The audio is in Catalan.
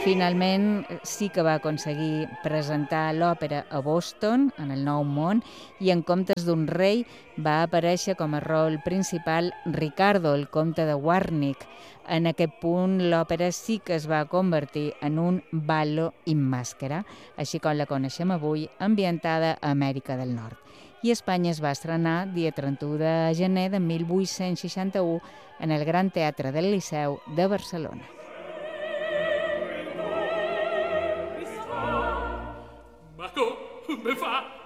Finalment, sí que va aconseguir presentar l'òpera a Boston, en el Nou Món, i en comptes d'un rei va aparèixer com a rol principal Ricardo, el comte de Warwick. En aquest punt, l'òpera sí que es va convertir en un ballo in maschera, així com la coneixem avui, ambientada a Amèrica del Nord. I Espanya es va estrenar dia 31 de gener de 1861 en el Gran Teatre del Liceu de Barcelona. Me fa